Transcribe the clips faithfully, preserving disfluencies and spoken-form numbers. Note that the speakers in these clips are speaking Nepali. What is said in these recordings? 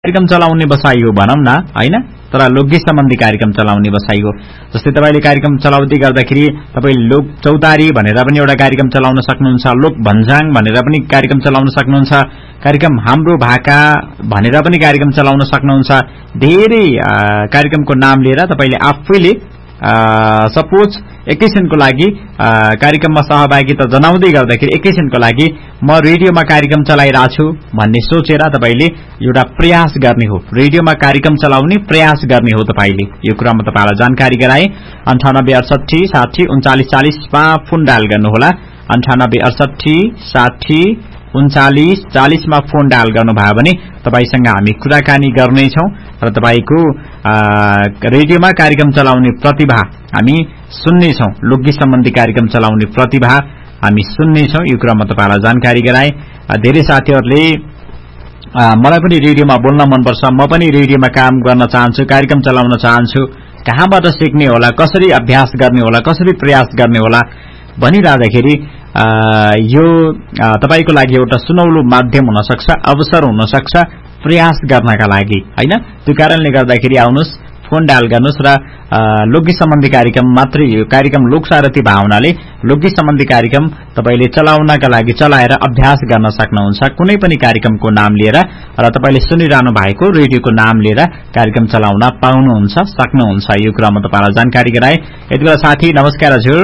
कार्यक्रम चलाउने बसाइ हो भनौं न हैन, तर लोकगीत सम्बन्धी कार्यक्रम चलाउने बसाइ हो। जस्तै तपाईले कार्यक्रम चलाउँदै गर्दाखेरि तपाईले लोक चौतारी भनेर पनि एउटा कार्यक्रम चलाउन सक्नुहुन्छ, लोक भन्जाङ भनेर पनि कार्यक्रम चलाउन सक्नुहुन्छ, कार्यक्रम हाम्रो भाका भनेर पनि कार्यक्रम चलाउन सक्नुहुन्छ। धेरै कार्यक्रमको नाम लिएर तपाईले आफैले सपोज एकैछिनको लागि कार्यक्रममा सहभागिता जनाउँदै गर्दाखेरि एकैछिनको लागि म रेडियोमा कार्यक्रम चलाइरहेको छु भन्ने सोचेर तपाईले एउटा प्रयास गर्ने हो, रेडियोमा कार्यक्रम चलाउने प्रयास गर्ने हो तपाईले। यो कुरा म तपाईलाई जानकारी गराए। अन्ठानब्बे अडसठी साठी उन्चालिस चालिसमा फोन डायल गर्नुहोला। अन्ठानब्बे अडसठी साठी उन्चालिस चालिसमा फोन डायल गर्नुभयो भने तपाईसँग हामी कुराकानी गर्नेछौं र तपाईको रेडियोमा कार्यक्रम चलाउने प्रतिभा हामी सुन्नेछौं, लोकगीत सम्बन्धी कार्यक्रम चलाउने प्रतिभा हामी सुन्नेछौं। यो कुरा म तपाईलाई जानकारी गराए। धेरै साथीहरूले मलाई पनि रेडियोमा बोल्न मनपर्छ, म पनि रेडियोमा काम गर्न चाहन्छु, कार्यक्रम चलाउन चाहन्छु, कहाँबाट सिक्ने होला, कसरी अभ्यास गर्ने होला, कसरी प्रयास गर्ने होला भनिराख्दाखेरि यो तपाईको लागि एउटा सुनौलो माध्यम हुन सक्छ, अवसर हुन सक्छ प्रयास गर्नका लागि हैन। त्यो कारणले गर्दाखेरि आउनुस्, फोन डायल गर्नुस् र लोकगीत सम्बन्धी कार्यक्रम मात्रै, यो कार्यक्रम लोकसारथी भावनाले लोकगीत सम्बन्धी कार्यक्रम तपाईले चलाउनका लागि चलाएर अभ्यास गर्न सक्नुहुन्छ। कुनै पनि कार्यक्रमको नाम लिएर र तपाईले सुनिरहनु भएको रेडियोको नाम लिएर कार्यक्रम चलाउन पाउनुहुन्छ, सक्नुहुन्छ। यो कुरा म तपाईलाई जानकारी गराए। यतिबेला साथी नमस्कार हजुर।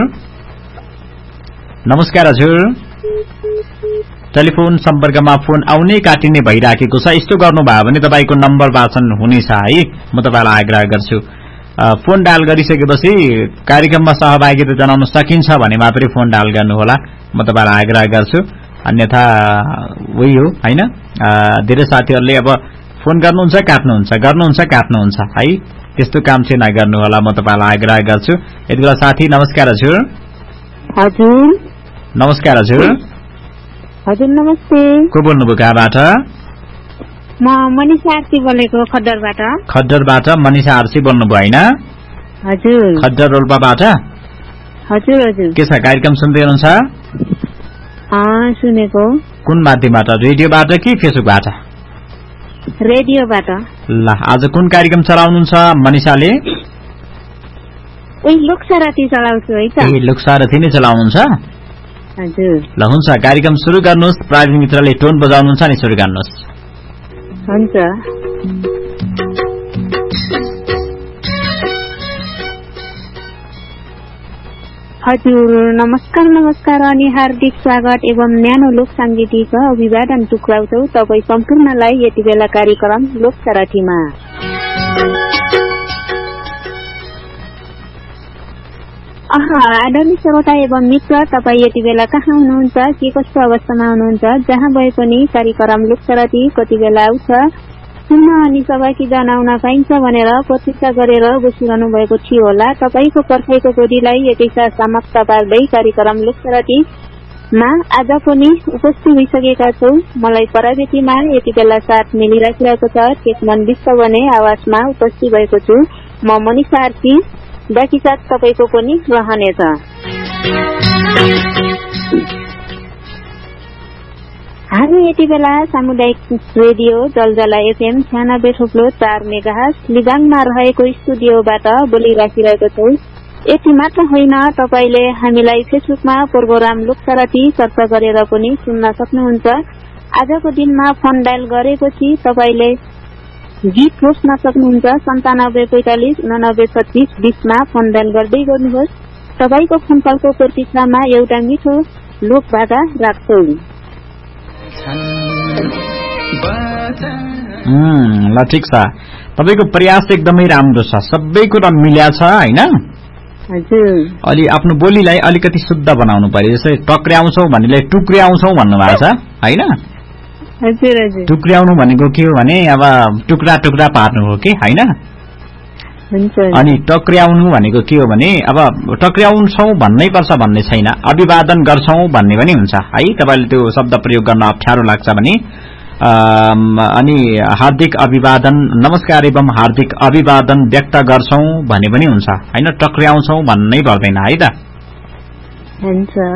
नमस्कार हजुर। टेलिफोन सम्पर्कमा फोन आउने काटिने भइराखेको छ। यस्तो गर्नुभयो भने तपाईको नम्बर वाचन हुनेछ है, म तपाईलाई आग्रह गर्छु। फोन डायल गरिसकेपछि कार्यक्रममा सहभागिता जनाउन सकिन्छ भने मात्रै फोन डायल गर्नुहोला, म तपाईलाई आग्रह गर्छु। अन्यथा वही हो हैन, धेरै साथीहरूले अब फोन गर्नुहुन्छ काट्नुहुन्छ, गर्नुहुन्छ काट्नुहुन्छ है, त्यस्तो काम चाहिँ नगर्नु होला, म तपाईलाई आग्रह गर्छु। यतिबेला साथी नमस्कार हजुर। हजुर नमस्कार हजुर। हजुर नमस्ते। को बोल्नुभयो कहाँबाट? म मनिषा आरसी बोलेको खड्डरबाट। खड्डरबाट मनिषा आरसी बोल्नुभयो हैन? हजुर। खड्डर रोल्पाबाट? हजुर हजुर। के छ कार्यक्रम सुन्दै हुनुहुन्छ? अँ सुनेको। कुन माध्यमबाट, रेडियोबाट कि फेसबुकबाट? रेडियोबाट। ल आज कुन कार्यक्रम चलाउनुहुन्छ मनिषाले? ए लोकसारथी चलाउँछु है त। ए लोकसारथी नै चलाउनुहुन्छ? हजुर। ल हुन्छ, कार्यक्रम सुरु गर्नुहोस्। प्राविधिक मित्रले टोन बजाउनुहुन्छ नि, सुरु गर्नुहोस्। हुन्छ। हजुर नमस्कार नमस्कार अनि हार्दिक स्वागत एवं न्यानो लोक सांगीतिक अभिवादन टुक्राउँछौ तपाई सम्पूर्णलाई यति बेला कार्यक्रम लोकसारथीमा। आदरणीय श्रोता एवं मित्र, तपाईँ यति बेला कहाँ हुनुहुन्छ, के कस्तो अवस्थामा हुनुहुन्छ, जहाँ भए पनि कार्यक्रम लोकसारथी कति बेला आउँछ सुन्न अनि सहभागी जनाउन पाइन्छ भनेर प्रतीक्षा गरेर बसिरहनु भएको थियो होला। तपाईँको पर्खाइको गोरीलाई एकैसाथ समाप्त पार्दै कार्यक्रम लोकसारथीमा आज पनि उपस्थित भइसकेका छौं। मलाई प्रविधिमा यति बेला साथ मिलिराखिरहेको छ टेकमन विश्व भने आवाजमा उपस्थित भएको छु म मनिषा आरसी। बाँकी साथ तपाईको पनि रहनेछ। हामी यति बेला सामुदायिक रेडियो जलजला एफएम छ्यानब्बे थोप्लो चार मेगाहर्ज लिगाङमा रहेको स्टुडियोबाट बोलिराखिरहेको छौं। यति मात्र होइन, तपाईले हामीलाई फेसबुकमा प्रोग्राम लोकसारथी सर्च गरेर पनि सुन्न सक्नुहुन्छ। आजको दिनमा फोन डायल गरेपछि तपाईले गीत रोज्न सक्नुहुन्छ। सन्तानब्बे पैंतालिस उनानब्बे छत्तीस बीसमा फोन डायल गर्दै गर्नुहोस्। तपाईको फोन कलको प्रतीक्षामा एउटा मिठो लोक भाका राख्छौ। ल ठिक छ, तपाईको प्रयास एकदमै राम्रो छ, सबै कुरा मिल्या छ हैन? हजुर। अलि आफ्नो बोलीलाई अलिकति शुद्ध बनाउनु पर्यो। जस्तै टक्र्याउँछौ भन्नेलाई टुक्र्याउँछौ भन्नुभएको छ हैन? हजुर हजुर। टुक्र्याउनु भनेको के हो भने अब टुक्रा टुक्रा पार्नु हो कि हैन? अनि टक्र्याउनु भनेको के हो भने अब टक्र्याउँछौ भन्नै पर्छ भन्ने छैन, अभिवादन गर्छौ भन्ने पनि हुन्छ है। तपाईले त्यो शब्द प्रयोग गर्न अप्ठ्यारो लाग्छ भने अनि हार्दिक अभिवादन, नमस्कार एवं हार्दिक अभिवादन व्यक्त गर्छौ भन्ने पनि हुन्छ हैन? टक्र्याउँछौ भन्नै पर्दैन है त।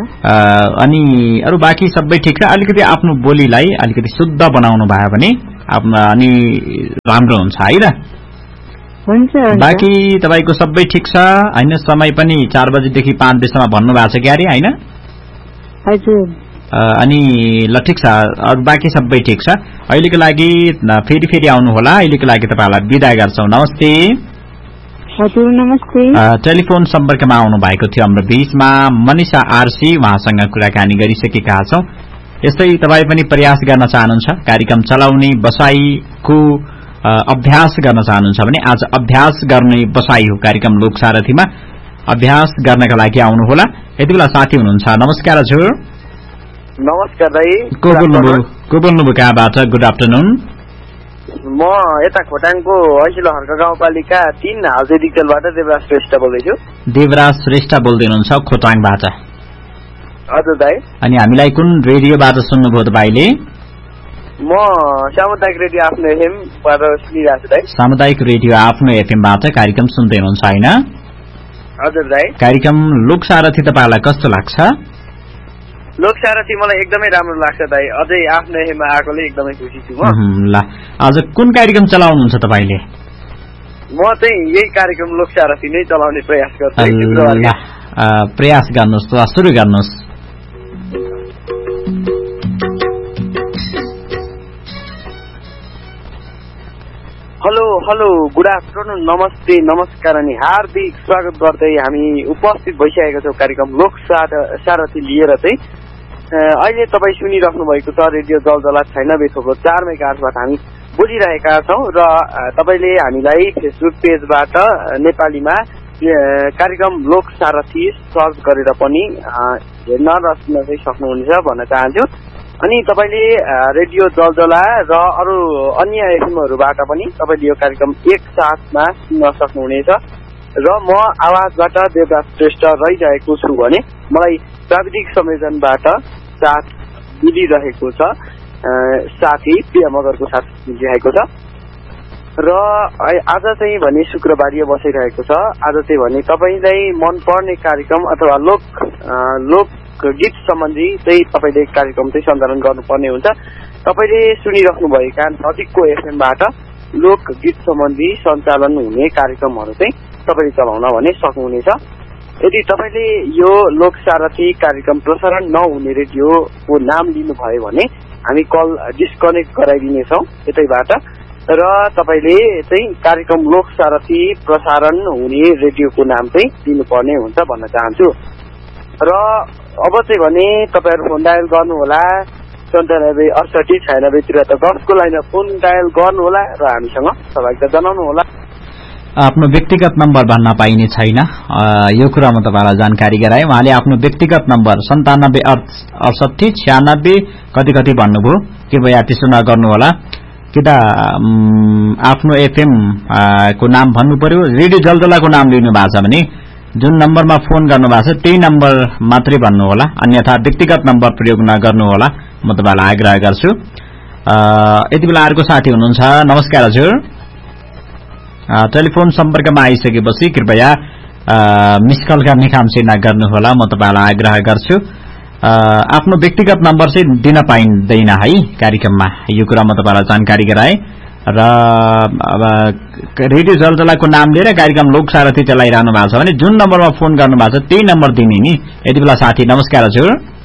अनि अरु बाँकी सबै ठिक छ। अलिकति आफ्नो बोलीलाई अलिकति शुद्ध बनाउनु भयो भने अनि राम्रो हुन्छ है त हुन्छ बाँकी तपाईको सबै ठिक छ हैन समय पनि चार बजेदेखि पाँच बजेसम्म भन्नु भएको छ क्यारे हैन हजुर अनि ल ठिक छ अरु बाँकी सबै ठिक छ अहिलेको लागि फेरि फेरि आउनु होला अहिलेको लागि तपाईलाई बिदा गर्छौं नमस्ते हजुर नमस्ते टेलिफोन सम्पर्कमा आउनु भएको थियो हाम्रो बीचमा मनिषा आरसी उहाँसँग कुराकानी गरिसकेका छौं यस्तै तपाई पनि प्रयास गर्न चाहनुहुन्छ कार्यक्रम चलाउने बसाईको अभ्यास गर्न चाहनुहुन्छ भने आज अभ्यास गर्ने बसाई हो कार्यक्रम लोकसारथीमा अभ्यास गर्नका लागि आउनु होला यति बेला साथी हुनुहुन्छ नमस्कार हजुर नमस्कार दाइ को बोल्नुभयो को बोल्नुभयो कहाँबाट गुड आफ्टरनुन म यता खोटाङको ऐसिलो हर्क गाउँपालिका तीन हाउसे दिक्तेलबाट देवराज श्रेष्ठ बोल्दैछु देवराज श्रेष्ठ बोल्दै हुनुहुन्छ खोटाङबाट हजुर दाइ अनि हामीलाई कुन रेडियोबाट सुन्नुभयो तपाईले म सामुदायिक रेडियो आफ्नो एफएमबाट सुनिरहेको छु दाइ सामुदायिक रेडियो आफ्नो एफएमबाट कार्यक्रम सुन्दै हुनुहुन्छ हैन हजुर दाइ कार्यक्रम लोकसारथी तपाईलाई कस्तो लाग्छ लोकसारथी मलाई एकदमै राम्रो लाग्छ दाइ अझै आफ्नो एफएममा आएकोले एकदमै खुसी छु म ल आज कुन कार्यक्रम चलाउनुहुन्छ तपाईले म चाहिँ यही कार्यक्रम लोकसारथी नै चलाउने प्रयास गर्छु प्रयास गर्नुस् त सुरु गर्नुस् हेलो हेलो गुड आफ्टरनुन नमस्ते नमस्कार अनि हार्दिक स्वागत गर्दै हामी उपस्थित भइसकेका छौँ कार्यक्रम लोक सारथी लिएर चाहिँ अहिले तपाईँ सुनिराख्नु भएको छ रेडियो जलजला छैनब्बे थोप्लो चार मेगाहर्जबाट हामी बोलिरहेका छौँ र तपाईँले हामीलाई फेसबुक पेजबाट नेपालीमा कार्यक्रम लोक सारथी सर्च गरेर पनि हेर्न र सुन्न चाहिँ सक्नुहुनेछ भन्न चाहन्छु अनि तपाईले रेडियो जलजला र अरू अन्य एफएमहरुबाट पनि तपाईले यो कार्यक्रम एक साथमा सुन्न सक्नुहुनेछ र म आवाजबाट देवराज श्रेष्ठ रहिरहेको छु भने मलाई प्राविधिक संयोजनबाट साथ दिइरहेको छ साथी प्रिया मगरको साथ दिइरहेको छ र आज चाहिँ भने शुक्रबार बसिरहेको छ आज चाहिँ भने तपाईलाई मन पर्ने कार्यक्रम अथवा लोक लोक गीत सम्बन्धी चाहिँ तपाईले कार्यक्रम चाहिँ सञ्चालन गर्नुपर्ने हुन्छ तपाईले सुनिराख्नु भएका नजिकको एफएमबाट लोक गीत सम्बन्धी सञ्चालन हुने कार्यक्रमहरू चाहिँ तपाईले चलाउन भने सक्नुहुनेछ यदि तपाईले यो लोक सारथी कार्यक्रम प्रसारण नहुने रेडियोको नाम लिनुभयो भने हामी कल डिस्कनेक्ट गराइदिनेछौँ यतैबाट र तपाईले चाहिँ कार्यक्रम लोक सारथी प्रसारण हुने रेडियोको नाम चाहिँ दिनुपर्ने हुन्छ भन्न चाहन्छु र अब चाहिँ भने तपाईहरु फोन डायल गर्नु होला सन्तानब्बे अडसठी छयानब्बे त्रिहत्तर दसको लाइनमा फोन डायल गर्नु होला र हामीसँग सहभागिता जनाउनु होला आफ्नो व्यक्तिगत नम्बर भन्न पाइने छैन यो कुरामा तपाईलाई जानकारी गराए उहाँले आफ्नो व्यक्तिगत नम्बर सन्तानब्बे अडसठी छयानब्बे कति कति भन्नुभयो कृपया त्यसो नगर्नु होला कि त आफ्नो एफएम को नाम भन्नु पर्यो रेडियो जलजलाको नाम लिनु भएको छ भने जुन नम्बरमा फोन गर्नु भएको छ त्यही नम्बर मात्रै भन्नु होला अन्यथा व्यक्तिगत नम्बर प्रयोग नगर्नु होला म तपाईलाई आग्रह गर्छु यति बेला अर्को साथी हुनुहुन्छ नमस्कार हजुर टेलिफोन सम्पर्कमा आइसकेपछि कृपया मिस कल गर्ने काम चाहिँ नगर्नु होला म तपाईलाई आग्रह गर्छु आफ्नो व्यक्तिगत नम्बर चाहिँ दिन पाइँदैन है कार्यक्रममा यो कुरा म तपाईलाई जानकारी गराए र रेडियो जलजलाको नाम लिएर कार्यक्रम लोक सारथी चलाइरहनु भएको छ भने जुन नम्बरमा फोन गर्नु भएको छ त्यही नम्बर दिने नि यति बेला साथी नमस्कार हजुर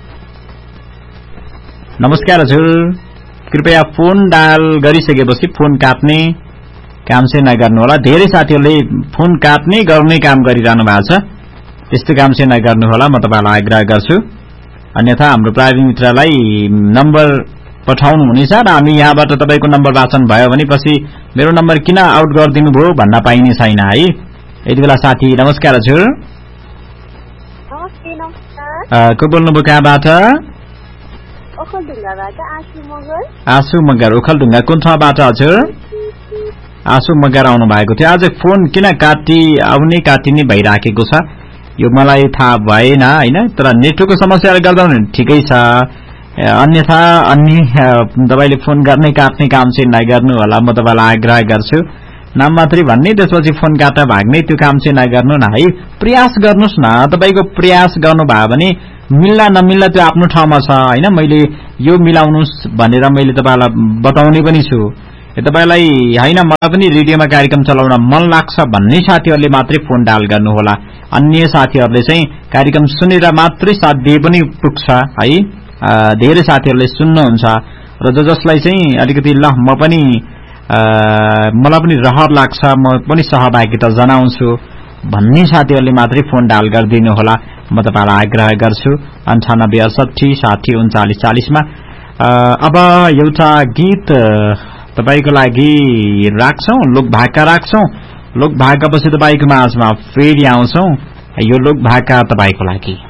नमस्कार हजुर कृपया फोन डायल गरिसकेपछि फोन काट्ने काम चाहिँ नगर्नु होला धेरै साथीहरूले फोन काट्ने गर्ने काम गरिरहनु भएको छ त्यस्तो काम चाहिँ नगर्नु होला म तपाईलाई आग्रह गर्छु अन्यथा हाम्रो प्राविधिक मित्रलाई नम्बर पठाउनु हुनेछ र हामी यहाँबाट तपाईको नम्बर वाचन भयो भने पछि मेरो नम्बर किन आउट गरिदिनु भयो भन्न पाइने छैन है यति बेला साथी नमस्कार हजुर नमस्ते नमस्कार को बोल्नुभयो कहाँबाट ओखलढुङ्गाबाट आशु मगर आशु मगर ओखलढुङ्गा कुन ठाउँबाट हजुर आशु मगर आउनु भएको थियो आज फोन किन काटी आउने काटिने भइराखेको छ यो मलाई थाहा भएन हैन तर नेटवर्कको समस्याले गर्दा ठिकै छ अन्यथा अन्य तपाईले फोन गर्ने काट्ने काम चाहिँ नगर्नु होला म तपाईलाई आग्रह गर्छु नाम मात्रै भन्ने त्यसपछि फोन काटा भाग्ने त्यो काम चाहिँ नगर्नु न है प्रयास गर्नुस् न तपाईको प्रयास गर्नु भयो भने मिल्ला नमिल्ला त्यो आफ्नो ठाउँमा छ हैन मैले यो मिलाउनुस् भनेर मैले तपाईलाई बताउने पनि छु तपाईलाई हैन मलाई पनि रेडियोमा कार्यक्रम चलाउन मन लाग्छ भन्ने साथीहरूले मात्रै फोन डायल गर्नुहोला। अन्य साथीहरूले चाहिँ कार्यक्रम सुनेर मात्रै साथ दिए पनि पुग्छ है। धेरै साथीहरूले सुन्नुहुन्छ र ज जसलाई चाहिँ अलिकति ल म पनि मलाई पनि रहर लाग्छ म पनि सहभागिता जनाउँछु भन्ने साथीहरूले मात्रै फोन डायल गरिदिनु होला। म तपाईलाई आग्रह गर्छु अन्ठानब्बे अडसठी साठी उन्चालिस चालिस मा। अब एउटा गीत तपाईको लागि राख्छौं, लोक भाका राख्छौं। लोक भाकापछि तपाईको माझमा फेरि आउँछौं। यो लोक भाका तपाईको लागि।